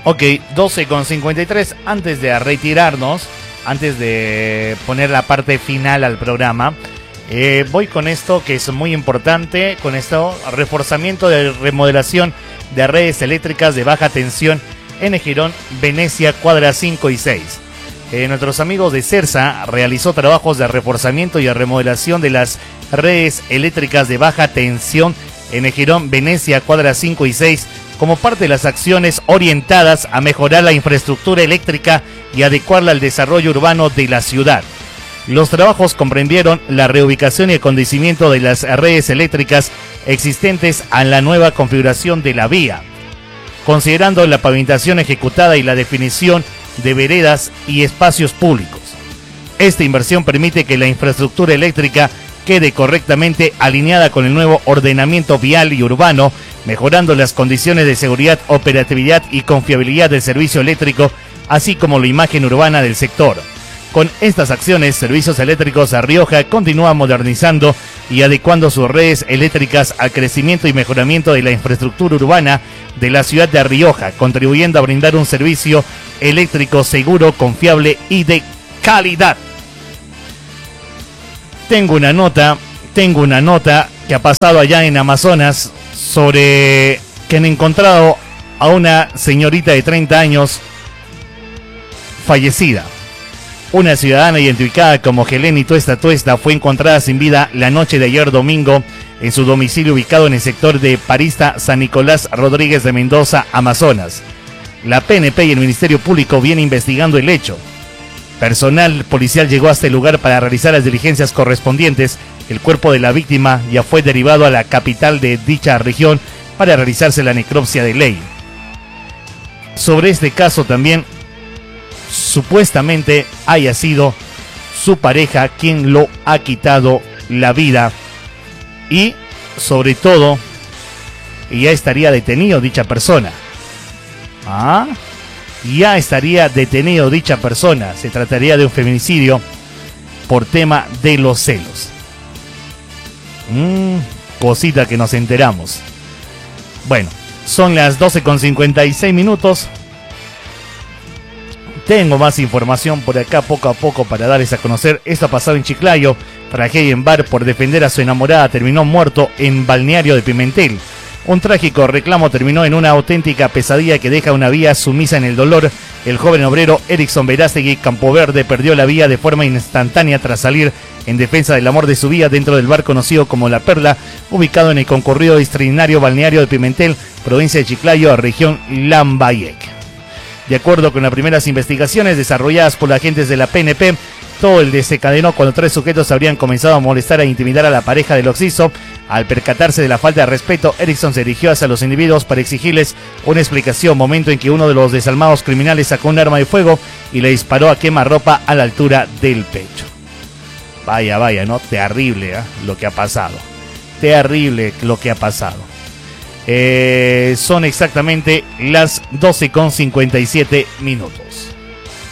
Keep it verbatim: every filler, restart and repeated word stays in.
Ok, doce con cincuenta y tres. Antes de retirarnos, antes de poner la parte final al programa, eh, voy con esto que es muy importante, con esto, reforzamiento de remodelación de redes eléctricas de baja tensión en Ejirón, Venecia, cuadra cinco y seis. Eh, nuestros amigos de CERSA realizó trabajos de reforzamiento y de remodelación de las redes eléctricas de baja tensión en Ejirón, Venecia, cuadra cinco y seis, como parte de las acciones orientadas a mejorar la infraestructura eléctrica y adecuarla al desarrollo urbano de la ciudad. Los trabajos comprendieron la reubicación y acondicionamiento de las redes eléctricas existentes a la nueva configuración de la vía, considerando la pavimentación ejecutada y la definición de veredas y espacios públicos. Esta inversión permite que la infraestructura eléctrica quede correctamente alineada con el nuevo ordenamiento vial y urbano, mejorando las condiciones de seguridad, operatividad y confiabilidad del servicio eléctrico, así como la imagen urbana del sector. Con estas acciones, Servicios Eléctricos a Rioja continúa modernizando y adecuando sus redes eléctricas al crecimiento y mejoramiento de la infraestructura urbana de la ciudad de Rioja, contribuyendo a brindar un servicio eléctrico seguro, confiable y de calidad. Tengo una nota, tengo una nota que ha pasado allá en Amazonas sobre que han encontrado a una señorita de treinta años fallecida. Una ciudadana identificada como Heleni Tuesta Tuesta fue encontrada sin vida la noche de ayer domingo en su domicilio ubicado en el sector de Parista San Nicolás Rodríguez de Mendoza, Amazonas. La P N P y el Ministerio Público vienen investigando el hecho. Personal policial llegó hasta el lugar para realizar las diligencias correspondientes. El cuerpo de la víctima ya fue derivado a la capital de dicha región para realizarse la necropsia de ley. Sobre este caso también, supuestamente haya sido su pareja quien lo ha quitado la vida y, sobre todo, ya estaría detenido dicha persona. ¿Ah? Ya estaría detenido dicha persona. Se trataría de un feminicidio por tema de los celos. Mm, cosita que nos enteramos. Bueno, son las doce con cincuenta y seis minutos. Tengo más información por acá poco a poco para darles a conocer. Esto ha pasado en Chiclayo. Tragedia en bar por defender a su enamorada terminó muerto en Balneario de Pimentel. Un trágico reclamo terminó en una auténtica pesadilla que deja una vía sumisa en el dolor. El joven obrero Erickson Verástegui Campoverde perdió la vía de forma instantánea tras salir en defensa del amor de su vida dentro del bar conocido como La Perla, ubicado en el concurrido extraordinario Balneario de Pimentel, provincia de Chiclayo, región Lambayeque. De acuerdo con las primeras investigaciones desarrolladas por los agentes de la P N P, todo el desencadenó cuando tres sujetos habrían comenzado a molestar e intimidar a la pareja del occiso. Al percatarse de la falta de respeto, Erickson se dirigió hacia los individuos para exigirles una explicación, momento en que uno de los desalmados criminales sacó un arma de fuego y le disparó a quemarropa a la altura del pecho. Vaya, vaya, ¿no? Terrible, ¿eh? Lo que ha pasado. Terrible lo que ha pasado. Eh, son exactamente las doce con cincuenta y siete minutos.